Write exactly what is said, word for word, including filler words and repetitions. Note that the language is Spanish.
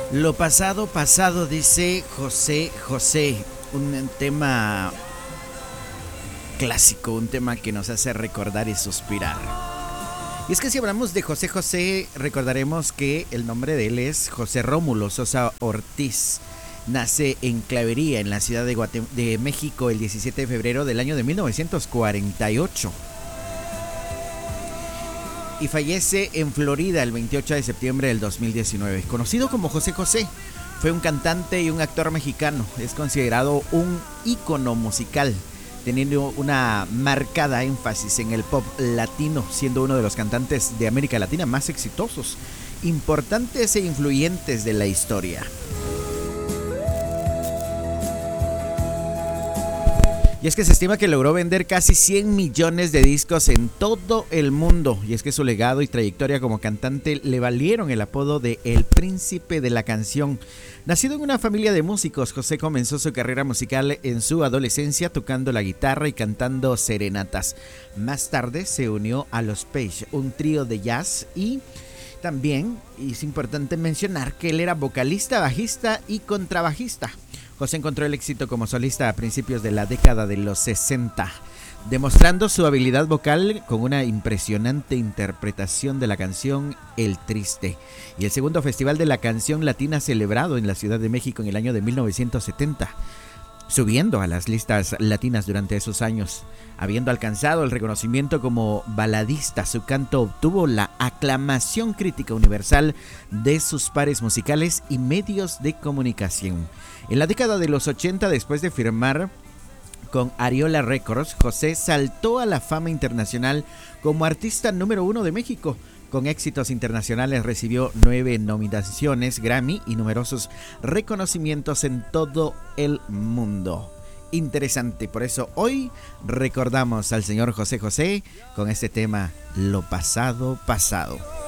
Lo pasado, pasado, dice José José. Un tema clásico, un tema que nos hace recordar y suspirar. Y es que si hablamos de José José, recordaremos que el nombre de él es José Rómulo Sosa Ortiz. Nace en Clavería, en la ciudad de, Guate- de México, el diecisiete de febrero del año de mil novecientos cuarenta y ocho. Y fallece en Florida el veintiocho de septiembre del dos mil diecinueve. Conocido como José José, fue un cantante y un actor mexicano. Es considerado un ícono musical, teniendo una marcada énfasis en el pop latino, siendo uno de los cantantes de América Latina más exitosos, importantes e influyentes de la historia. Y es que se estima que logró vender casi cien millones de discos en todo el mundo. Y es que su legado y trayectoria como cantante le valieron el apodo de El Príncipe de la Canción. Nacido en una familia de músicos, José comenzó su carrera musical en su adolescencia tocando la guitarra y cantando serenatas. Más tarde se unió a los Page, un trío de jazz, y también es importante mencionar que él era vocalista, bajista y contrabajista. José encontró el éxito como solista a principios de la década de los sesenta, demostrando su habilidad vocal con una impresionante interpretación de la canción El Triste. Y el segundo Festival de la Canción Latina celebrado en la Ciudad de México en el año de mil novecientos setenta, subiendo a las listas latinas durante esos años. Habiendo alcanzado el reconocimiento como baladista, su canto obtuvo la aclamación crítica universal de sus pares musicales y medios de comunicación. En la década de los ochenta, después de firmar con Ariola Records, José saltó a la fama internacional como artista número uno de México. Con éxitos internacionales recibió nueve nominaciones Grammy y numerosos reconocimientos en todo el mundo. Interesante, por eso hoy recordamos al señor José José con este tema, Lo pasado, pasado.